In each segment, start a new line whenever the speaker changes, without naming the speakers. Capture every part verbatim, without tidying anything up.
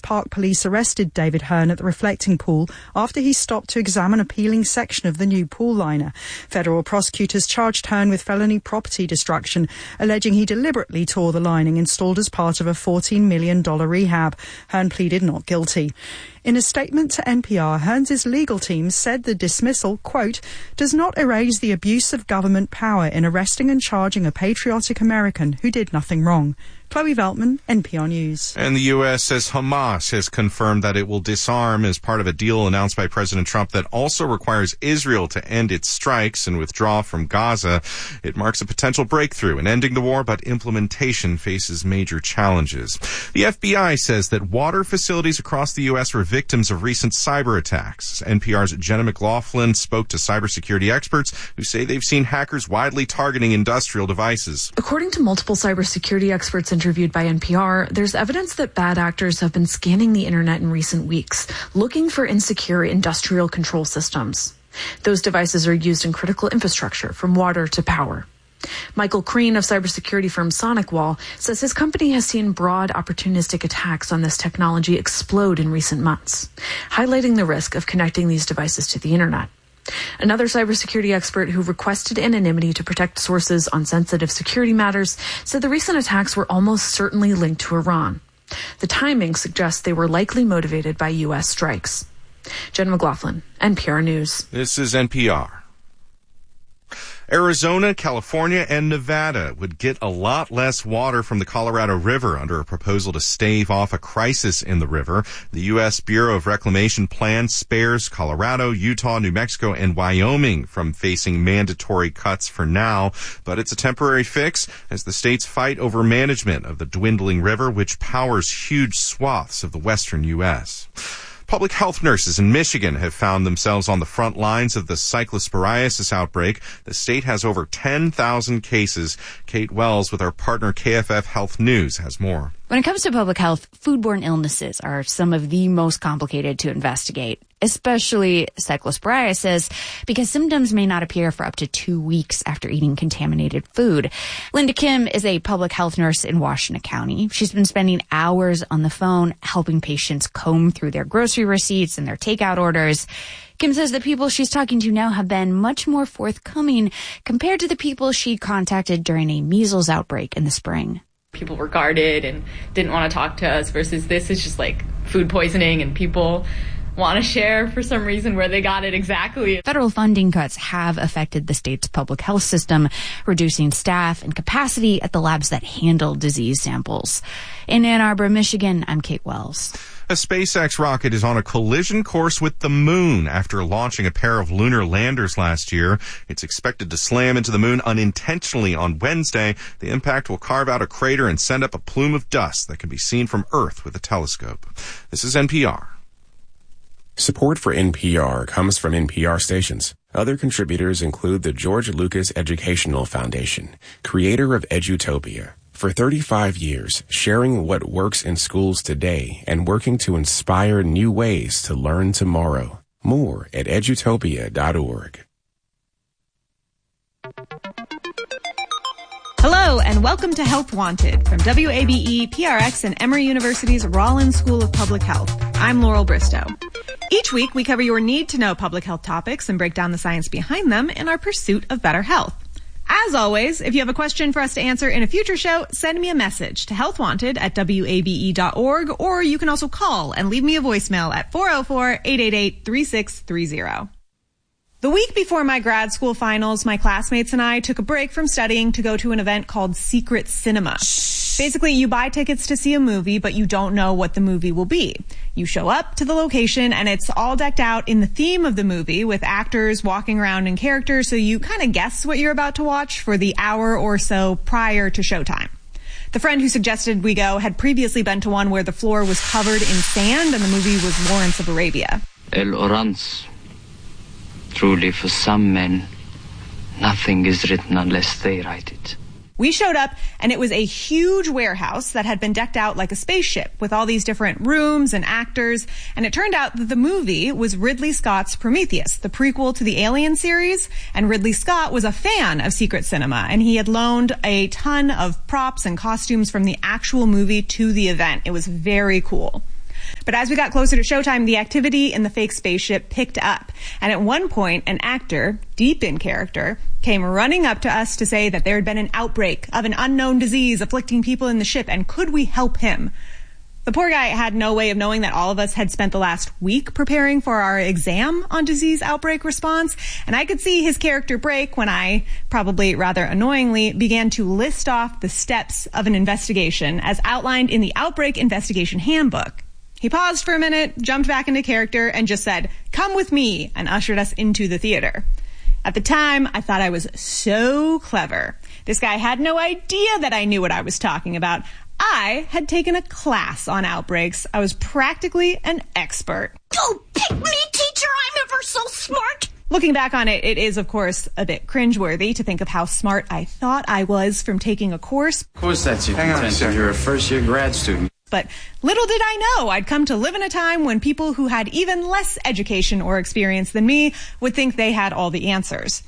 Park police arrested David Hearn at the reflecting pool after he stopped to examine a peeling section of the new pool liner. Federal prosecutors charged Hearn with felony property destruction, alleging he deliberately tore the lining installed as part of a fourteen million dollars rehab. Hearn pleaded not guilty. In a statement to N P R, Hearns' legal team said the dismissal, quote, does not erase the abuse of government power in arresting and charging a patriotic American who did nothing wrong. Chloe Veltman, N P R News.
And the U S says Hamas has confirmed that it will disarm as part of a deal announced by President Trump that also requires Israel to end its strikes and withdraw from Gaza. It marks a potential breakthrough in ending the war, but implementation faces major challenges. The F B I says that water facilities across the U S were victims of recent cyber attacks. N P R's Jenna McLaughlin spoke to cybersecurity experts who say they've seen hackers widely targeting industrial devices.
According to multiple cybersecurity experts interviewed by N P R, there's evidence that bad actors have been scanning the internet in recent weeks, looking for insecure industrial control systems. Those devices are used in critical infrastructure, from water to power. Michael Crean of cybersecurity firm SonicWall says his company has seen broad opportunistic attacks on this technology explode in recent months, highlighting the risk of connecting these devices to the internet. Another cybersecurity expert who requested anonymity to protect sources on sensitive security matters said the recent attacks were almost certainly linked to Iran. The timing suggests they were likely motivated by U S strikes. Jen McLaughlin, N P R News.
This is N P R. Arizona, California, and Nevada would get a lot less water from the Colorado River under a proposal to stave off a crisis in the river. The U S Bureau of Reclamation plan spares Colorado, Utah, New Mexico, and Wyoming from facing mandatory cuts for now. But it's a temporary fix as the states fight over management of the dwindling river, which powers huge swaths of the western U S Public health nurses in Michigan have found themselves on the front lines of the cyclosporiasis outbreak. The state has over ten thousand cases. Kate Wells with our partner K F F Health News has more.
When it comes to public health, foodborne illnesses are some of the most complicated to investigate, especially cyclosporiasis, because symptoms may not appear for up to two weeks after eating contaminated food. Linda Kim is a public health nurse in Washington County. She's been spending hours on the phone helping patients comb through their grocery receipts and their takeout orders. Kim says the people she's talking to now have been much more forthcoming compared to the people she contacted during a measles outbreak in the spring.
People were guarded and didn't want to talk to us versus this is just like food poisoning and people want to share for some reason where they got it exactly.
Federal funding cuts have affected the state's public health system, reducing staff and capacity at the labs that handle disease samples. In Ann Arbor, Michigan, I'm Kate Wells.
A SpaceX rocket is on a collision course with the moon after launching a pair of lunar landers last year. It's expected to slam into the moon unintentionally on Wednesday. The impact will carve out a crater and send up a plume of dust that can be seen from Earth with a telescope. This is N P R.
Support for N P R comes from N P R stations. Other contributors include the George Lucas Educational Foundation, creator of Edutopia. For thirty-five years, sharing what works in schools today and working to inspire new ways to learn tomorrow. More at edutopia dot org.
Hello, and welcome to Health Wanted from W A B E, P R X, and Emory University's Rollins School of Public Health. I'm Laurel Bristow. Each week, we cover your need-to-know public health topics and break down the science behind them in our pursuit of better health. As always, if you have a question for us to answer in a future show, send me a message to healthwanted at W A B E dot org, or you can also call and leave me a voicemail at four oh four, eight eight eight, three six three zero. The week before my grad school finals, my classmates and I took a break from studying to go to an event called Secret Cinema. Basically, you buy tickets to see a movie, but you don't know what the movie will be. You show up to the location, and it's all decked out in the theme of the movie with actors walking around in character, so you kind of guess what you're about to watch for the hour or so prior to showtime. The friend who suggested we go had previously been to one where the floor was covered in sand, and the movie was Lawrence of Arabia.
El Orance. Truly, for some men, nothing is written unless they write it.
We showed up, and it was a huge warehouse that had been decked out like a spaceship with all these different rooms and actors, and it turned out that the movie was Ridley Scott's Prometheus, the prequel to the Alien series, and Ridley Scott was a fan of Secret Cinema, and he had loaned a ton of props and costumes from the actual movie to the event. It was very cool. But as we got closer to showtime, the activity in the fake spaceship picked up. And at one point, an actor, deep in character, came running up to us to say that there had been an outbreak of an unknown disease afflicting people in the ship, and could we help him? The poor guy had no way of knowing that all of us had spent the last week preparing for our exam on disease outbreak response, and I could see his character break when I, probably rather annoyingly, began to list off the steps of an investigation as outlined in the Outbreak Investigation Handbook. He paused for a minute, jumped back into character, and just said, "Come with me," and ushered us into the theater. At the time, I thought I was so clever. This guy had no idea that I knew what I was talking about. I had taken a class on outbreaks. I was practically an expert.
Go pick me, teacher! I'm ever so smart!
Looking back on it, it is, of course, a bit cringeworthy to think of how smart I thought I was from taking a course.
Of course that's your intention. You're a first-year grad student.
But little did I know I'd come to live in a time when people who had even less education or experience than me would think they had all the answers.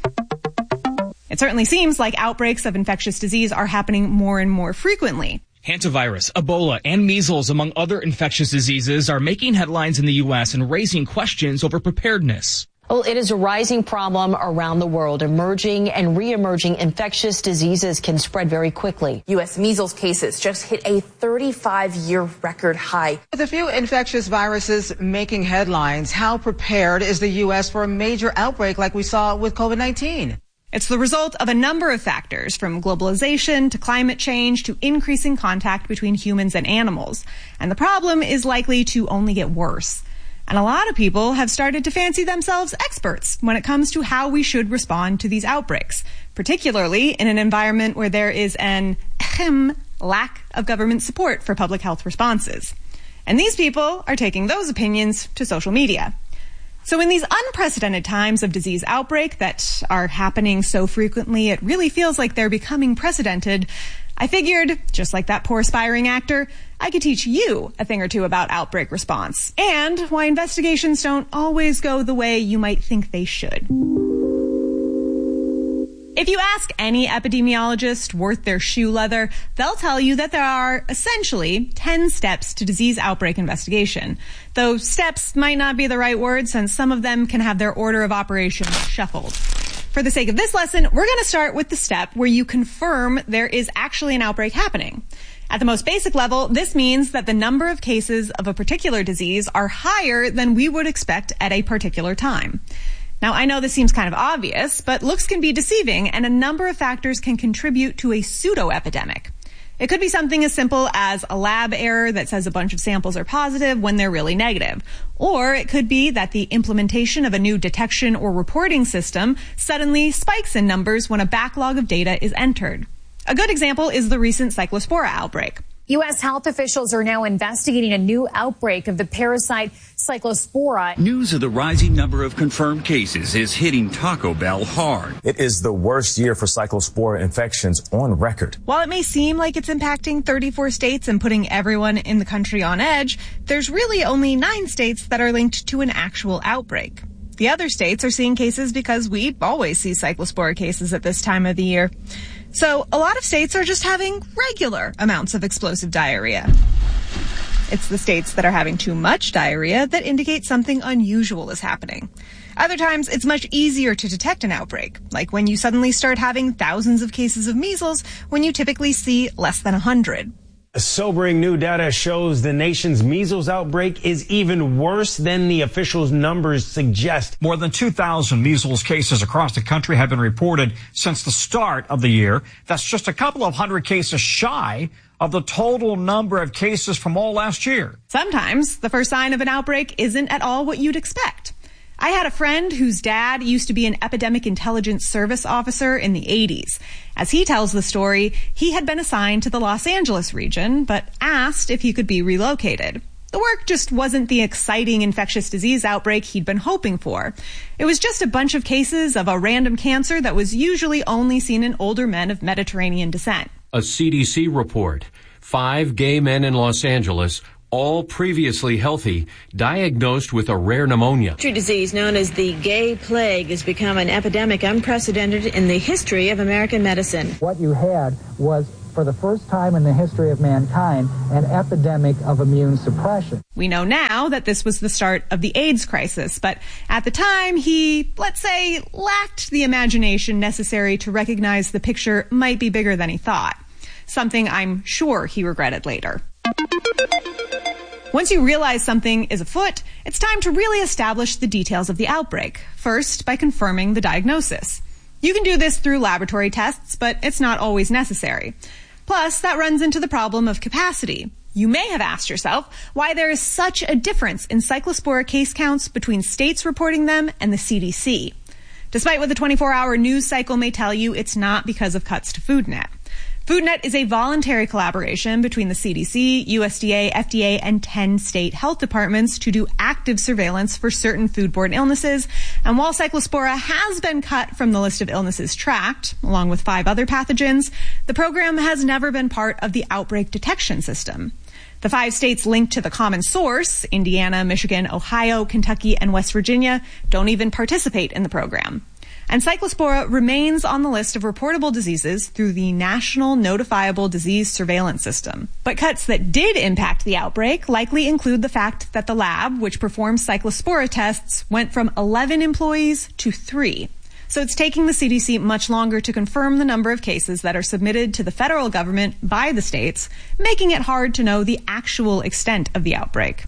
It certainly seems like outbreaks of infectious disease are happening more and more frequently.
Hantavirus, Ebola, and measles, among other infectious diseases, are making headlines in the U S and raising questions over preparedness.
Well, it is a rising problem around the world. Emerging and re-emerging infectious diseases can spread very quickly.
U S measles cases just hit a thirty-five year record high.
With a few infectious viruses making headlines, how prepared is the U S for a major outbreak like we saw with COVID nineteen?
It's the result of a number of factors, from globalization to climate change to increasing contact between humans and animals. And the problem is likely to only get worse. And a lot of people have started to fancy themselves experts when it comes to how we should respond to these outbreaks, particularly in an environment where there is an ahem, lack of government support for public health responses. And these people are taking those opinions to social media. So in these unprecedented times of disease outbreak that are happening so frequently, it really feels like they're becoming precedented. I figured, just like that poor aspiring actor, I could teach you a thing or two about outbreak response and why investigations don't always go the way you might think they should. If you ask any epidemiologist worth their shoe leather, they'll tell you that there are essentially ten steps to disease outbreak investigation. Though steps might not be the right word, since some of them can have their order of operations shuffled. For the sake of this lesson, we're going to start with the step where you confirm there is actually an outbreak happening. At the most basic level, this means that the number of cases of a particular disease are higher than we would expect at a particular time. Now, I know this seems kind of obvious, but looks can be deceiving, and a number of factors can contribute to a pseudo-epidemic. It could be something as simple as a lab error that says a bunch of samples are positive when they're really negative. Or it could be that the implementation of a new detection or reporting system suddenly spikes in numbers when a backlog of data is entered. A good example is the recent Cyclospora outbreak.
U S health officials are now investigating a new outbreak of the parasite Cyclospora.
News of the rising number of confirmed cases is hitting Taco Bell hard.
It is the worst year for Cyclospora infections on record.
While it may seem like it's impacting thirty-four states and putting everyone in the country on edge, there's really only nine states that are linked to an actual outbreak. The other states are seeing cases because we always see Cyclospora cases at this time of the year. So a lot of states are just having regular amounts of explosive diarrhea. It's the states that are having too much diarrhea that indicate something unusual is happening. Other times, it's much easier to detect an outbreak, like when you suddenly start having thousands of cases of measles when you typically see less than a hundred.
Sobering new data shows the nation's measles outbreak is even worse than the officials' numbers suggest.
More than two thousand measles cases across the country have been reported since the start of the year. That's just a couple of hundred cases shy of the total number of cases from all last year.
Sometimes the first sign of an outbreak isn't at all what you'd expect. I had a friend whose dad used to be an epidemic intelligence service officer in the eighties. As he tells the story, he had been assigned to the Los Angeles region, but asked if he could be relocated. The work just wasn't the exciting infectious disease outbreak he'd been hoping for. It was just a bunch of cases of a random cancer that was usually only seen in older men of Mediterranean descent.
A C D C report. Five gay men in Los Angeles, all previously healthy, diagnosed with a rare pneumonia.
A disease known as the gay plague has become an epidemic unprecedented in the history of American medicine.
What you had was
for the first time in the history of mankind, an epidemic of immune suppression.
We know now that this was the start of the AIDS crisis, but at the time he, let's say, lacked the imagination necessary to recognize the picture might be bigger than he thought. Something I'm sure he regretted later. Once you realize something is afoot, it's time to really establish the details of the outbreak. First, by confirming the diagnosis. You can do this through laboratory tests, but it's not always necessary. Plus, that runs into the problem of capacity. You may have asked yourself why there is such a difference in Cyclospora case counts between states reporting them and the C D C. Despite what the twenty-four hour news cycle may tell you, it's not because of cuts to FoodNet. FoodNet is a voluntary collaboration between the C D C, U S D A, F D A, and ten state health departments to do active surveillance for certain foodborne illnesses. And while Cyclospora has been cut from the list of illnesses tracked, along with five other pathogens, the program has never been part of the outbreak detection system. The five states linked to the common source, Indiana, Michigan, Ohio, Kentucky, and West Virginia, don't even participate in the program. And Cyclospora remains on the list of reportable diseases through the National Notifiable Disease Surveillance System. But cuts that did impact the outbreak likely include the fact that the lab, which performs Cyclospora tests, went from eleven employees to three. So it's taking the C D C much longer to confirm the number of cases that are submitted to the federal government by the states, making it hard to know the actual extent of the outbreak.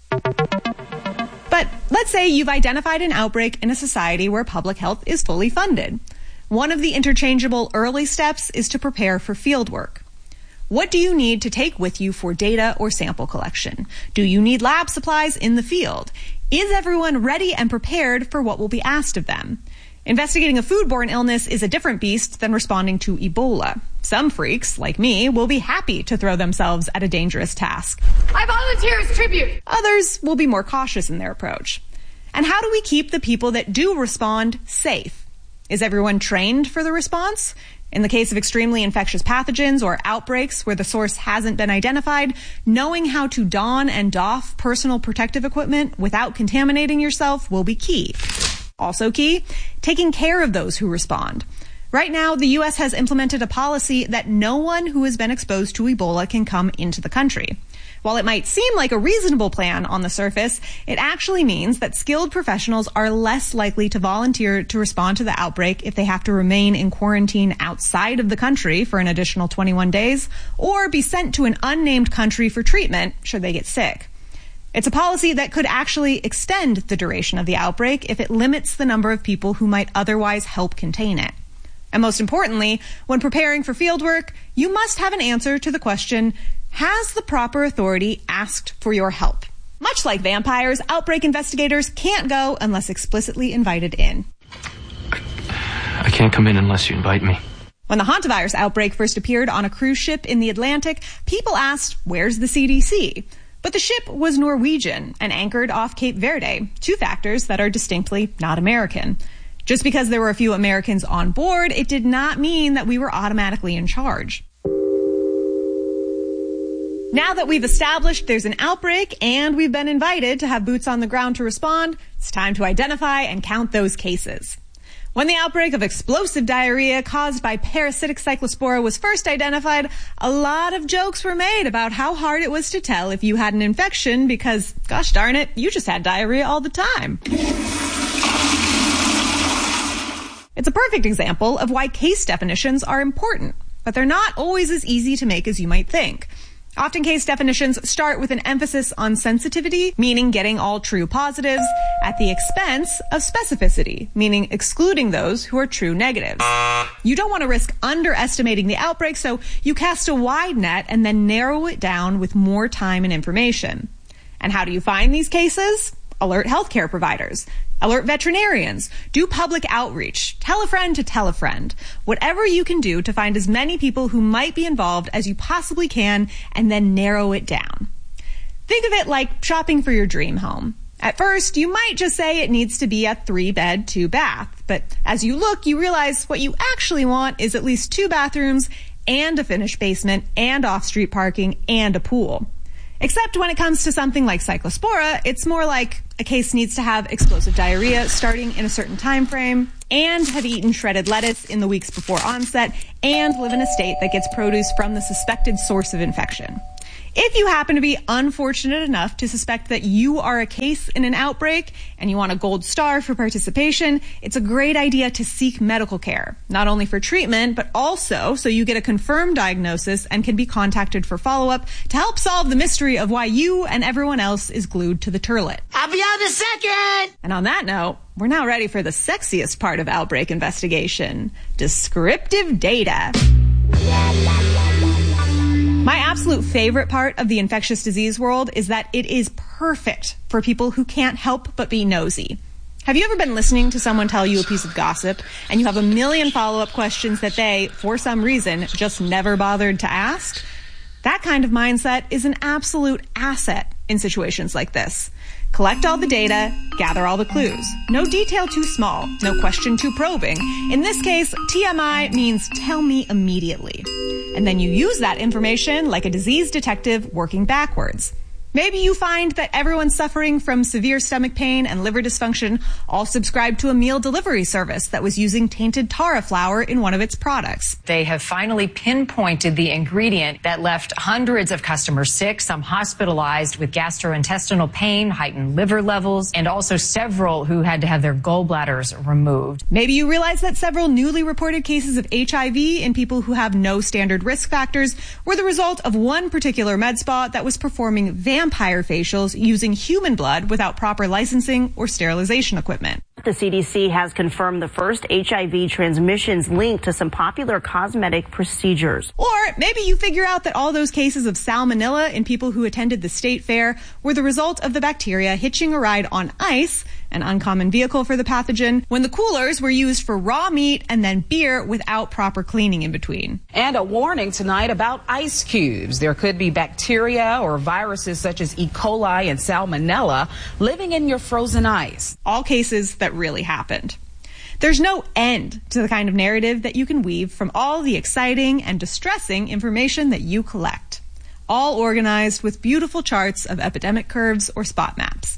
But let's say you've identified an outbreak in a society where public health is fully funded. One of the interchangeable early steps is to prepare for field work. What do you need to take with you for data or sample collection? Do you need lab supplies in the field? Is everyone ready and prepared for what will be asked of them? Investigating a foodborne illness is a different beast than responding to Ebola. Some freaks, like me, will be happy to throw themselves at a dangerous task.
I volunteer as tribute.
Others will be more cautious in their approach. And how do we keep the people that do respond safe? Is everyone trained for the response? In the case of extremely infectious pathogens or outbreaks where the source hasn't been identified, knowing how to don and doff personal protective equipment without contaminating yourself will be key. Also key, taking care of those who respond. Right now, the U S has implemented a policy that no one who has been exposed to Ebola can come into the country. While it might seem like a reasonable plan on the surface, it actually means that skilled professionals are less likely to volunteer to respond to the outbreak if they have to remain in quarantine outside of the country for an additional twenty-one days, or be sent to an unnamed country for treatment should they get sick. It's a policy that could actually extend the duration of the outbreak if it limits the number of people who might otherwise help contain it. And most importantly, when preparing for fieldwork, you must have an answer to the question, has the proper authority asked for your help? Much like vampires, outbreak investigators can't go unless explicitly invited in.
I, I can't come in unless you invite me.
When the hantavirus outbreak first appeared on a cruise ship in the Atlantic, people asked, where's the C D C? But the ship was Norwegian and anchored off Cape Verde, two factors that are distinctly not American. Just because there were a few Americans on board, it did not mean that we were automatically in charge. Now that we've established there's an outbreak and we've been invited to have boots on the ground to respond, it's time to identify and count those cases. When the outbreak of explosive diarrhea caused by parasitic Cyclospora was first identified, a lot of jokes were made about how hard it was to tell if you had an infection because, gosh darn it, you just had diarrhea all the time. It's a perfect example of why case definitions are important, but they're not always as easy to make as you might think. Often case definitions start with an emphasis on sensitivity, meaning getting all true positives, at the expense of specificity, meaning excluding those who are true negatives. You don't want to risk underestimating the outbreak, so you cast a wide net and then narrow it down with more time and information. And how do you find these cases? Alert healthcare providers. Alert veterinarians. Do public outreach. Tell a friend to tell a friend. Whatever you can do to find as many people who might be involved as you possibly can and then narrow it down. Think of it like shopping for your dream home. At first, you might just say it needs to be a three-bed, two-bath. But as you look, you realize what you actually want is at least two bathrooms and a finished basement and off-street parking and a pool. Except when it comes to something like Cyclospora, it's more like a case needs to have explosive diarrhea starting in a certain time frame, and have eaten shredded lettuce in the weeks before onset, and live in a state that gets produce from the suspected source of infection. If you happen to be unfortunate enough to suspect that you are a case in an outbreak and you want a gold star for participation, it's a great idea to seek medical care, not only for treatment, but also so you get a confirmed diagnosis and can be contacted for follow-up to help solve the mystery of why you and everyone else is glued to the turlet.
I'll be on the second!
And on that note, we're now ready for the sexiest part of outbreak investigation, descriptive data. My absolute favorite part of the infectious disease world is that it is perfect for people who can't help but be nosy. Have you ever been listening to someone tell you a piece of gossip and you have a million follow-up questions that they, for some reason, just never bothered to ask? That kind of mindset is an absolute asset in situations like this. Collect all the data, gather all the clues. No detail too small, no question too probing. In this case, T M I means tell me immediately. And then you use that information like a disease detective working backwards. Maybe you find that everyone suffering from severe stomach pain and liver dysfunction all subscribed to a meal delivery service that was using tainted tara flour in one of its products.
They have finally pinpointed the ingredient that left hundreds of customers sick, some hospitalized with gastrointestinal pain, heightened liver levels, and also several who had to have their gallbladders removed.
Maybe you realize that several newly reported cases of H I V in people who have no standard risk factors were the result of one particular med spa that was performing vampire vampire facials using human blood without proper licensing or sterilization equipment.
The C D C has confirmed the first H I V transmissions linked to some popular cosmetic procedures.
Or maybe you figure out that all those cases of salmonella in people who attended the state fair were the result of the bacteria hitching a ride on ice, an uncommon vehicle for the pathogen, when the coolers were used for raw meat and then beer without proper cleaning in between.
And a warning tonight about ice cubes. There could be bacteria or viruses such as E. coli and salmonella living in your frozen ice.
All cases that really happened. There's no end to the kind of narrative that you can weave from all the exciting and distressing information that you collect, all organized with beautiful charts of epidemic curves or spot maps.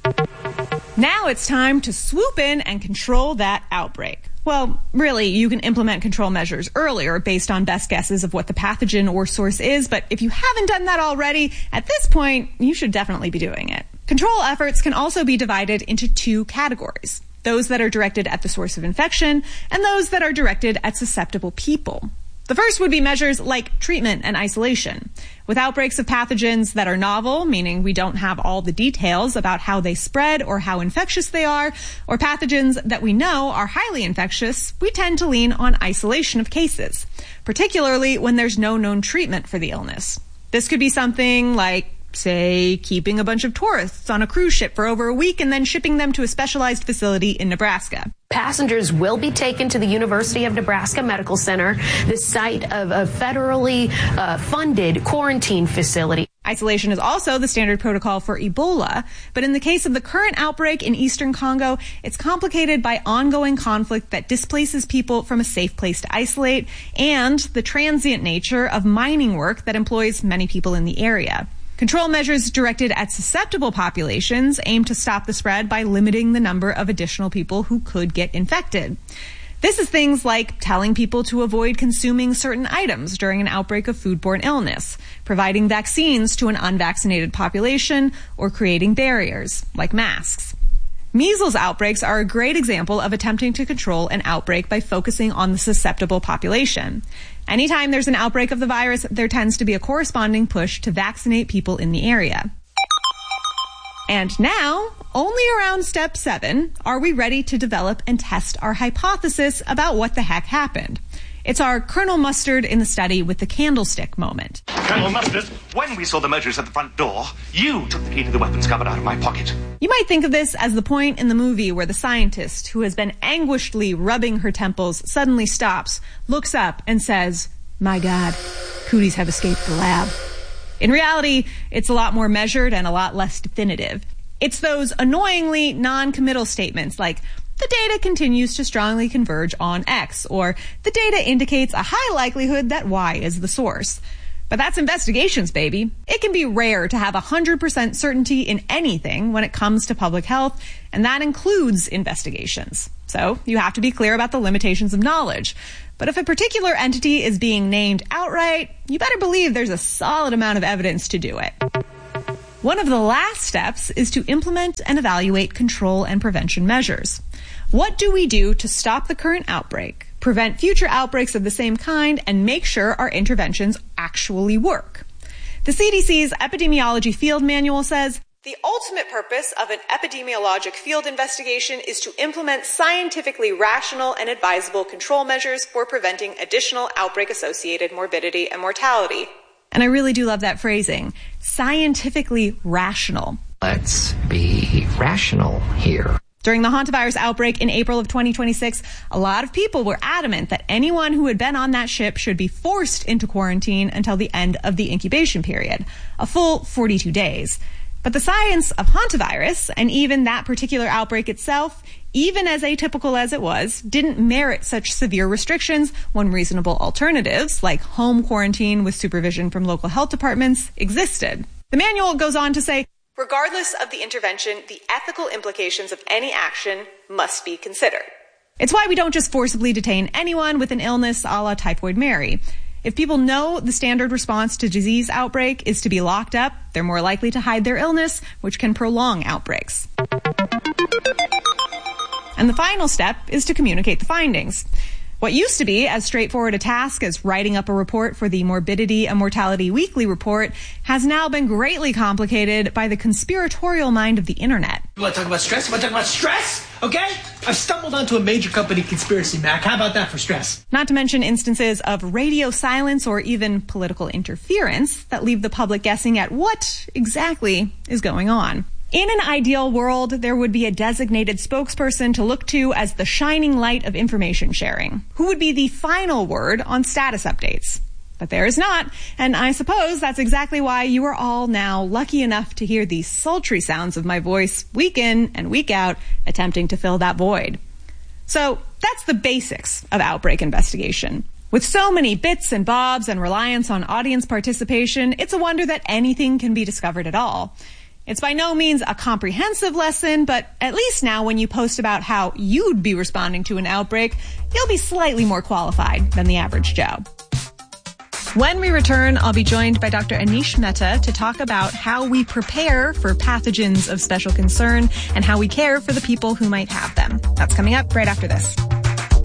Now it's time to swoop in and control that outbreak. Well, really, you can implement control measures earlier based on best guesses of what the pathogen or source is, but if you haven't done that already, at this point, you should definitely be doing it. Control efforts can also be divided into two categories: those that are directed at the source of infection and those that are directed at susceptible people. The first would be measures like treatment and isolation. With outbreaks of pathogens that are novel, meaning we don't have all the details about how they spread or how infectious they are, or pathogens that we know are highly infectious, we tend to lean on isolation of cases, particularly when there's no known treatment for the illness. This could be something like, say, keeping a bunch of tourists on a cruise ship for over a week and then shipping them to a specialized facility in Nebraska.
Passengers will be taken to the University of Nebraska Medical Center, the site of a federally uh, funded quarantine facility.
Isolation is also the standard protocol for Ebola, but in the case of the current outbreak in eastern Congo, it's complicated by ongoing conflict that displaces people from a safe place to isolate and the transient nature of mining work that employs many people in the area. Control measures directed at susceptible populations aim to stop the spread by limiting the number of additional people who could get infected. This is things like telling people to avoid consuming certain items during an outbreak of foodborne illness, providing vaccines to an unvaccinated population, or creating barriers, like masks. Measles outbreaks are a great example of attempting to control an outbreak by focusing on the susceptible population. Anytime there's an outbreak of the virus, there tends to be a corresponding push to vaccinate people in the area. And now, only around step seven, are we ready to develop and test our hypothesis about what the heck happened. It's our Colonel Mustard in the study with the candlestick moment.
Colonel Mustard, when we saw the murderers at the front door, you took the key to the weapons cupboard out of my pocket.
You might think of this as the point in the movie where the scientist, who has been anguishedly rubbing her temples, suddenly stops, looks up, and says, "My God, cooties have escaped the lab." In reality, it's a lot more measured and a lot less definitive. It's those annoyingly non-committal statements like, "The data continues to strongly converge on X," or "The data indicates a high likelihood that Y is the source." But that's investigations, baby. It can be rare to have one hundred percent certainty in anything when it comes to public health, and that includes investigations. So you have to be clear about the limitations of knowledge. But if a particular entity is being named outright, you better believe there's a solid amount of evidence to do it. One of the last steps is to implement and evaluate control and prevention measures. What do we do to stop the current outbreak, prevent future outbreaks of the same kind, and make sure our interventions actually work? The C D C's Epidemiology Field Manual says, the ultimate purpose of an epidemiologic field investigation is to implement scientifically rational and advisable control measures for preventing additional outbreak-associated morbidity and mortality. And I really do love that phrasing, scientifically rational.
Let's be rational here.
During the hantavirus outbreak in April of twenty twenty-six, a lot of people were adamant that anyone who had been on that ship should be forced into quarantine until the end of the incubation period, a full forty-two days. But the science of hantavirus, and even that particular outbreak itself, even as atypical as it was, didn't merit such severe restrictions when reasonable alternatives, like home quarantine with supervision from local health departments, existed. The manual goes on to say, regardless of the intervention, the ethical implications of any action must be considered. It's why we don't just forcibly detain anyone with an illness a la Typhoid Mary. If people know the standard response to disease outbreak is to be locked up, they're more likely to hide their illness, which can prolong outbreaks. And the final step is to communicate the findings. What used to be as straightforward a task as writing up a report for the Morbidity and Mortality Weekly Report has now been greatly complicated by the conspiratorial mind of the internet.
You want to talk about stress? You want to talk about stress? Okay? I've stumbled onto a major company conspiracy, Mac. How about that for stress?
Not to mention instances of radio silence or even political interference that leave the public guessing at what exactly is going on. In an ideal world, there would be a designated spokesperson to look to as the shining light of information sharing, who would be the final word on status updates. But there is not, and I suppose that's exactly why you are all now lucky enough to hear the sultry sounds of my voice week in and week out, attempting to fill that void. So that's the basics of outbreak investigation. With so many bits and bobs and reliance on audience participation, it's a wonder that anything can be discovered at all. It's by no means a comprehensive lesson, but at least now when you post about how you'd be responding to an outbreak, you'll be slightly more qualified than the average Joe. When we return, I'll be joined by Doctor Anish Mehta to talk about how we prepare for pathogens of special concern and how we care for the people who might have them. That's coming up right after this.